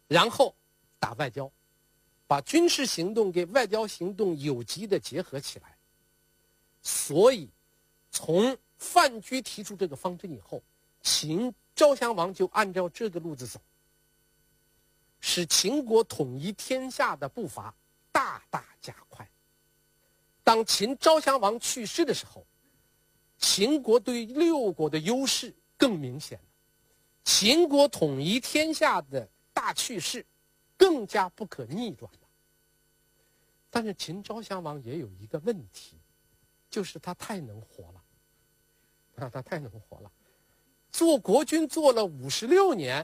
然后打外交，把军事行动跟外交行动有机的结合起来。所以从范雎提出这个方针以后，秦昭襄王就按照这个路子走，使秦国统一天下的步伐大大加快。当秦昭襄王去世的时候，秦国对六国的优势更明显了，秦国统一天下的大趋势更加不可逆转了。但是秦昭襄王也有一个问题，就是他太能活了，他太能活了。做国君做了56年，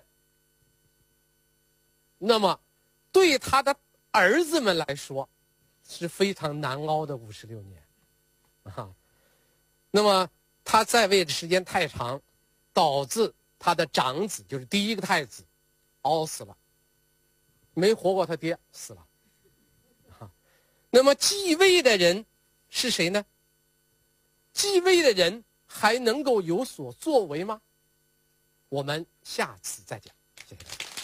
那么对他的儿子们来说是非常难熬的56年啊。那么他在位的时间太长，导致他的长子，就是第一个太子，熬死了，没活过他爹，死了。那么继位的人是谁呢？继位的人还能够有所作为吗？我们下次再讲。谢谢。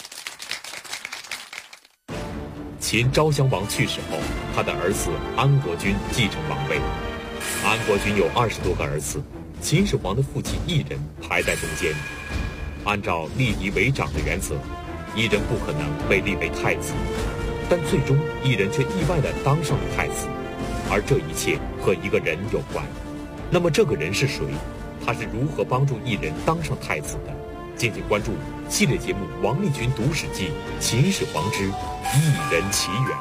秦昭襄王去世后，他的儿子安国君继承王位。安国君有20多个儿子，秦始皇的父亲异人排在中间。按照立嫡为长的原则，异人不可能被立为太子，但最终异人却意外地当上了太子，而这一切和一个人有关。那么这个人是谁？他是如何帮助异人当上太子的？敬请关注系列节目《王立群读史记·秦始皇之异人奇缘》。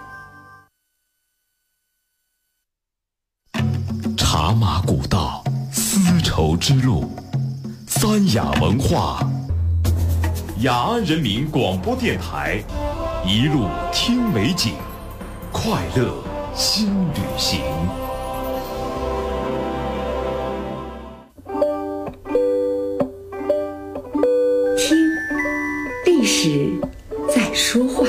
茶马古道，丝绸之路，三雅文化，雅安人民广播电台，一路听美景，快乐新旅行。 听，历史在说话。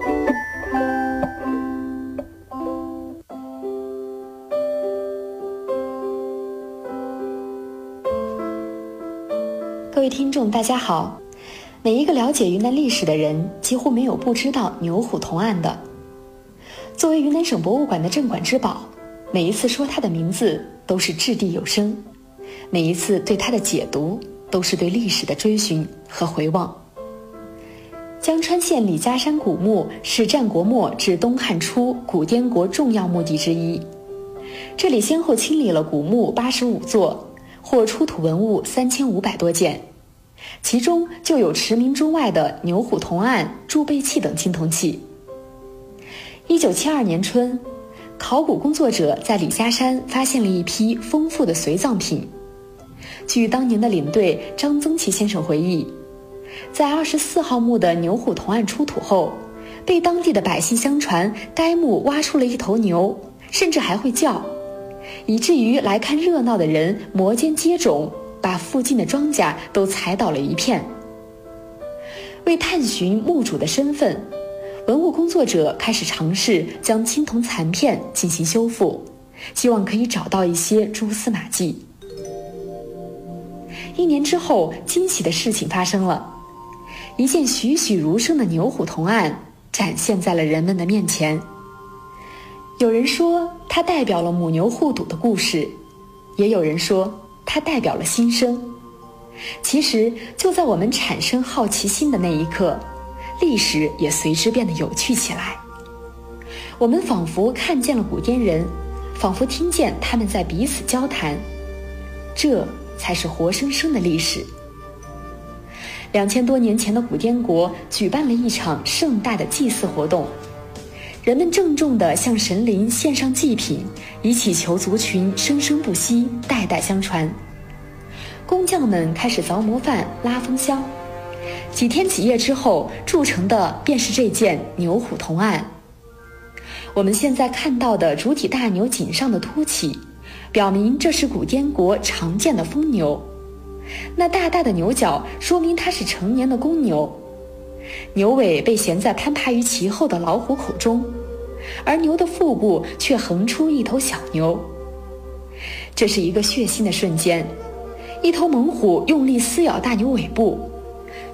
各位听众大家好，每一个了解云南历史的人几乎没有不知道牛虎同案的。作为云南省博物馆的镇馆之宝，每一次说它的名字都是掷地有声，每一次对它的解读都是对历史的追寻和回望。江川县李家山古墓是战国末至东汉初古滇国重要墓地之一，这里先后清理了古墓85座，或出土文物3500多件，其中就有驰名中外的牛虎铜案、贮贝器等青铜器。1972年春，考古工作者在李家山发现了一批丰富的随葬品。据当年的领队张增奇先生回忆，在24号墓的牛虎铜案出土后，被当地的百姓相传该墓挖出了一头牛，甚至还会叫，以至于来看热闹的人摩肩接踵，把附近的庄稼都踩倒了一片。为探寻墓主的身份，文物工作者开始尝试将青铜残片进行修复，希望可以找到一些蛛丝马迹。1年之后，惊喜的事情发生了，一件栩栩如生的牛虎铜案展现在了人们的面前。有人说它代表了母牛互赌的故事，也有人说它代表了新生。其实就在我们产生好奇心的那一刻，历史也随之变得有趣起来。我们仿佛看见了古滇人，仿佛听见他们在彼此交谈，这才是活生生的历史。2000多年前的古滇国举办了一场盛大的祭祀活动，人们郑重地向神灵献上祭品，以祈求族群生生不息，代代相传。工匠们开始凿模范、拉风箱，几天几夜之后，铸成的便是这件牛虎铜案。我们现在看到的主体大牛颈上的凸起，表明这是古滇国常见的疯牛。那大大的牛角说明它是成年的公牛，牛尾被衔在攀爬于其后的老虎口中，而牛的腹部却横出一头小牛。这是一个血腥的瞬间，一头猛虎用力撕咬大牛尾部，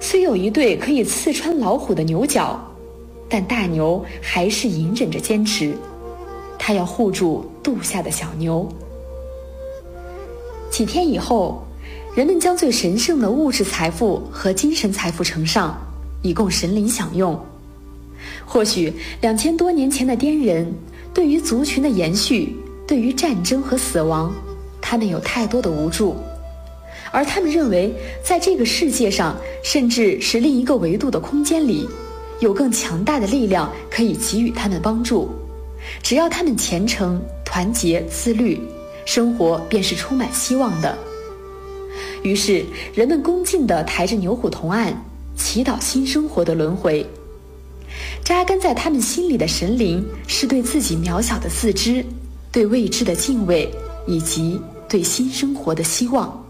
虽有一对可以刺穿老虎的牛角，但大牛还是隐忍着坚持，他要护住肚下的小牛。几天以后，人们将最神圣的物质财富和精神财富呈上，以供神灵享用。或许2000多年前的滇人对于族群的延续，对于战争和死亡，他们有太多的无助，而他们认为在这个世界上，甚至是另一个维度的空间里，有更强大的力量可以给予他们帮助。只要他们虔诚、团结、自律，生活便是充满希望的。于是人们恭敬地抬着牛虎铜案，祈祷新生活的轮回。扎根在他们心里的神灵，是对自己渺小的自知，对未知的敬畏，以及对新生活的希望。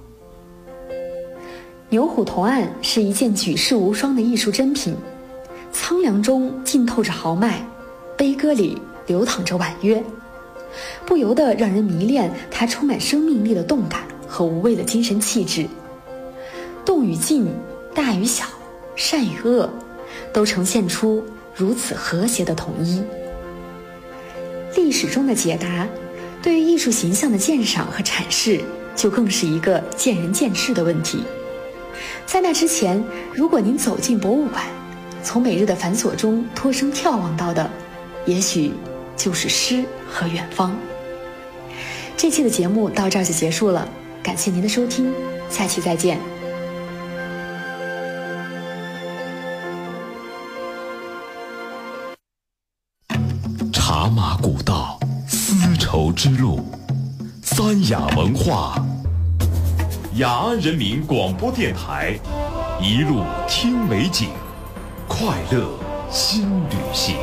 牛虎铜案是一件举世无双的艺术珍品，苍凉中浸透着豪迈，悲歌里流淌着婉约，不由得让人迷恋它充满生命力的动感和无畏的精神气质。动与静，大与小，善与恶，都呈现出如此和谐的统一。历史中的解答，对于艺术形象的鉴赏和阐释，就更是一个见仁见智的问题。在那之前，如果您走进博物馆，从每日的繁琐中脱声眺望到的，也许就是诗和远方。这期的节目到这儿就结束了，感谢您的收听，下期再见。 茶马古道，丝绸之路，三雅文化，雅安人民广播电台，一路听美景，快乐新旅行。